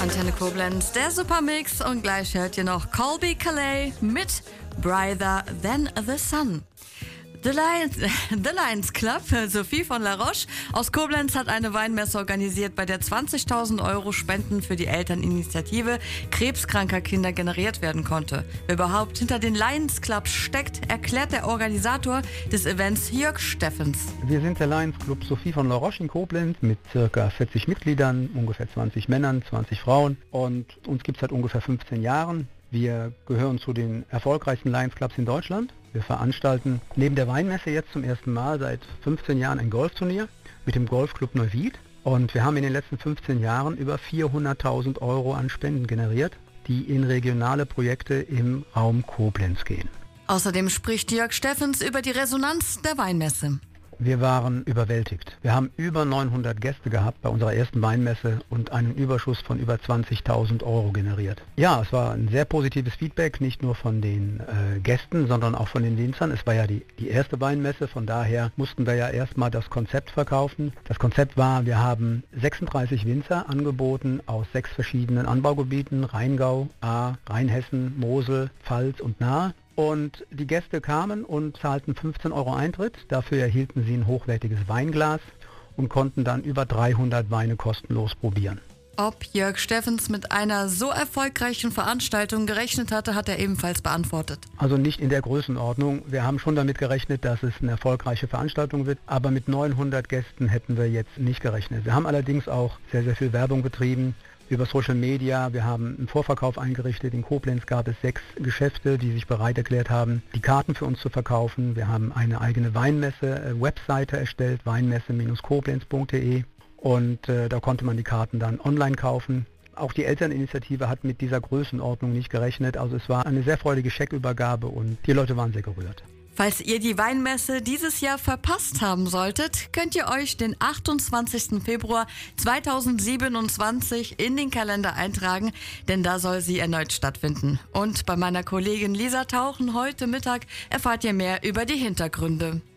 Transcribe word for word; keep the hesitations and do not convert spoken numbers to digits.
Antenne Koblenz, der Supermix, und gleich hört ihr noch Colby Calais mit Brighter Than the Sun. The Lions, The Lions Club, Sophie von La Roche aus Koblenz, hat eine Weinmesse organisiert, bei der zwanzigtausend Euro Spenden für die Elterninitiative krebskranker Kinder generiert werden konnte. Wer überhaupt hinter den Lions Club steckt, erklärt der Organisator des Events, Jörg Steffens. Wir sind der Lions Club Sophie von La Roche in Koblenz mit ca. vierzig Mitgliedern, ungefähr zwanzig Männern, zwanzig Frauen, und uns gibt es seit ungefähr fünfzehn Jahren. Wir gehören zu den erfolgreichsten Lions Clubs in Deutschland. Wir veranstalten neben der Weinmesse jetzt zum ersten Mal seit fünfzehn Jahren ein Golfturnier mit dem Golfclub Neuwied. Und wir haben in den letzten fünfzehn Jahren über vierhunderttausend Euro an Spenden generiert, die in regionale Projekte im Raum Koblenz gehen. Außerdem spricht Jörg Steffens über die Resonanz der Weinmesse. Wir waren überwältigt. Wir haben über neunhundert Gäste gehabt bei unserer ersten Weinmesse und einen Überschuss von über zwanzigtausend Euro generiert. Ja, es war ein sehr positives Feedback, nicht nur von den äh, Gästen, sondern auch von den Winzern. Es war ja die, die erste Weinmesse, von daher mussten wir ja erstmal das Konzept verkaufen. Das Konzept war, wir haben sechsunddreißig Winzer angeboten aus sechs verschiedenen Anbaugebieten: Rheingau, Ahr, Rheinhessen, Mosel, Pfalz und Nahe. Und die Gäste kamen und zahlten fünfzehn Euro Eintritt. Dafür erhielten sie ein hochwertiges Weinglas und konnten dann über dreihundert Weine kostenlos probieren. Ob Jörg Steffens mit einer so erfolgreichen Veranstaltung gerechnet hatte, hat er ebenfalls beantwortet. Also nicht in der Größenordnung. Wir haben schon damit gerechnet, dass es eine erfolgreiche Veranstaltung wird, aber mit neunhundert Gästen hätten wir jetzt nicht gerechnet. Wir haben allerdings auch sehr, sehr viel Werbung betrieben über Social Media. Wir haben einen Vorverkauf eingerichtet. In Koblenz gab es sechs Geschäfte, die sich bereit erklärt haben, die Karten für uns zu verkaufen. Wir haben eine eigene Weinmesse-Webseite erstellt, weinmesse Bindestrich koblenz punkt de, und äh, da konnte man die Karten dann online kaufen. Auch die Elterninitiative hat mit dieser Größenordnung nicht gerechnet. Also es war eine sehr freudige Scheckübergabe und die Leute waren sehr gerührt. Falls ihr die Weinmesse dieses Jahr verpasst haben solltet, könnt ihr euch den achtundzwanzigsten Februar zweitausendsiebenundzwanzig in den Kalender eintragen, denn da soll sie erneut stattfinden. Und bei meiner Kollegin Lisa Tauchen heute Mittag erfahrt ihr mehr über die Hintergründe.